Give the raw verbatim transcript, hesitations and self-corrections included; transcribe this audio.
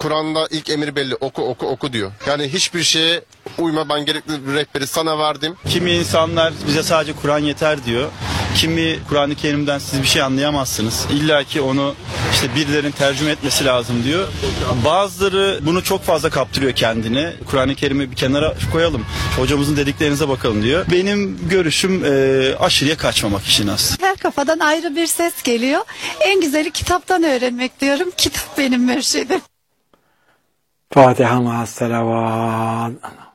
Kur'an'da ilk emir belli. Oku oku oku diyor. Yani hiçbir şeye uyma, ben gerekli bir rehberi sana verdim. Kimi insanlar bize sadece Kur'an yeter diyor. Kimi Kur'an-ı Kerim'den siz bir şey anlayamazsınız. İlla ki onu işte birilerinin tercüme etmesi lazım diyor. Bazıları bunu çok fazla kaptırıyor kendine. Kur'an-ı Kerim'i bir kenara koyalım. Hocamızın dediklerinize bakalım diyor. Benim görüşüm e, aşırıya kaçmamak için aslında. Her kafadan ayrı bir ses geliyor. En güzeli kitaptan öğrenmek diyorum. Kitap benim mürşidim. Fatiha ma'as salavat.